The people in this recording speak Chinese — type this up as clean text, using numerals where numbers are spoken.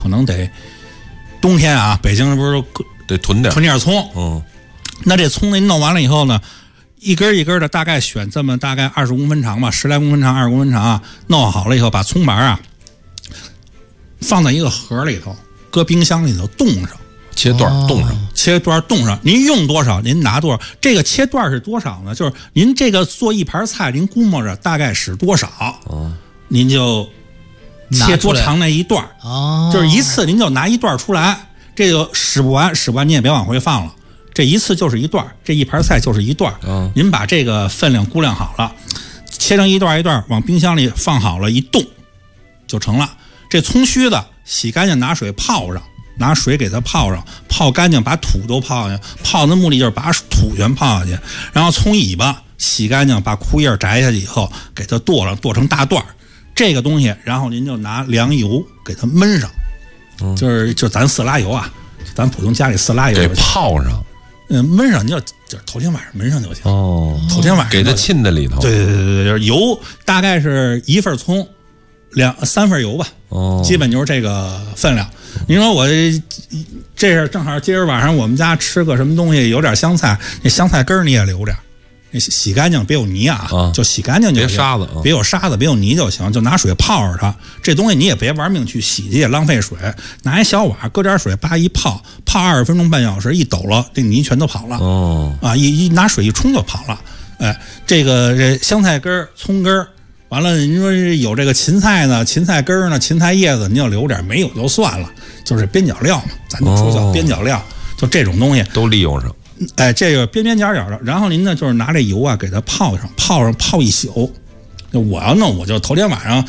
可能得冬天啊，北京不是得囤点葱，那这葱您弄完了以后呢，一根一根的，大概选这么大概20公分长吧，10来公分长，20公分长啊，弄好了以后，把葱白啊放在一个盒里头，搁冰箱里头冻上， 切段冻上，您用多少您拿多少。这个切段是多少呢？就是您这个做一盘菜，您估摸着大概使多少，您就切多长那一段，就是一次您就拿一段出来，这个使不完您也别往回放了，这一次就是一段，这一盘菜就是一段。您把这个分量估量好了，切成一段一段，往冰箱里放好了，一冻就成了。这葱须子洗干净，拿水泡上，拿水给它泡上，泡干净，把土都泡下去。泡的目的就是把土全泡下去。然后葱尾巴洗干净，把枯叶摘下去以后，给它剁成大段。这个东西，然后您就拿凉油给它焖上，就是咱色拉油啊，咱普通家里色拉油给泡上。 焖上，你就是头天晚上焖上就行。头天晚上给它浸在里头。 对，就是油大概是1份葱，3份油吧。基本就是这个分量。您说我这是正好今儿晚上我们家吃个什么东西，有点香菜，那香菜根你也留着，你洗干净别有泥啊，就洗干净就行， 别沙子， 别有沙子，别有泥就行，就拿水泡着它。这东西你也别玩命去洗去，也浪费水。拿一小碗，搁点水，叭一泡20分钟半小时，一抖了，这泥全都跑了。一拿水一冲就跑了。这香菜根、葱根。完了，您说有这个芹菜呢，芹菜根呢，芹菜叶子，您要留点，没有就算了，就是边角料嘛，咱就说叫边角料，就这种东西都利用上。 这个边角的，然后您呢就是拿这油啊给它泡上一宿。我要弄，我就头天晚上